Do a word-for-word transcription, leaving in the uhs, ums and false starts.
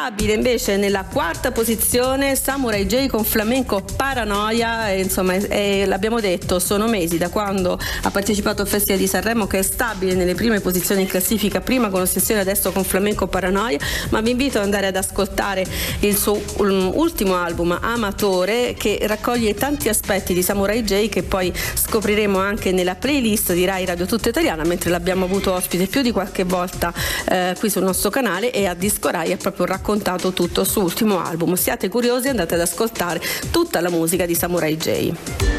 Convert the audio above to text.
stabile invece nella quarta posizione Samurai J con Flamenco Paranoia, e, insomma è, è, l'abbiamo detto, sono mesi da quando ha partecipato al Festival di Sanremo che è stabile nelle prime posizioni in classifica, prima con Ossessione, adesso con Flamenco Paranoia, ma vi invito ad andare ad ascoltare il suo um, ultimo album Amatore, che raccoglie tanti aspetti di Samurai J che poi scopriremo anche nella playlist di Rai Radio Tutta Italiana, mentre l'abbiamo avuto ospite più di qualche volta eh, qui sul nostro canale, e a Disco Rai ha proprio raccontato tutto il suo ultimo album. Siate curiosi, andate ad ascoltare tutta la musica di Samurai J.